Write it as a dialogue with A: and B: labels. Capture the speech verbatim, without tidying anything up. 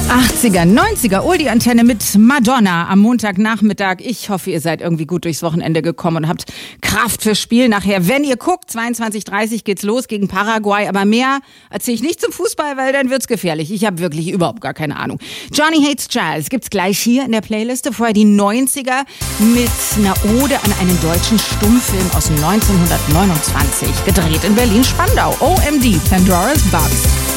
A: achtziger, neunziger, Oldie-Antenne mit Madonna am Montagnachmittag. Ich hoffe, ihr seid irgendwie gut durchs Wochenende gekommen und habt Kraft fürs Spiel nachher. Wenn ihr guckt, zweiundzwanzig Uhr dreißig geht's los gegen Paraguay. Aber mehr erzähle ich nicht zum Fußball, weil dann wird's gefährlich. Ich habe wirklich überhaupt gar keine Ahnung. Johnny Hates Jazz gibt's gleich hier in der Playliste. Vorher die neunziger mit einer Ode an einen deutschen Stummfilm aus neunzehnhundertneunundzwanzig. Gedreht in Berlin-Spandau. O M D, Pandora's Box.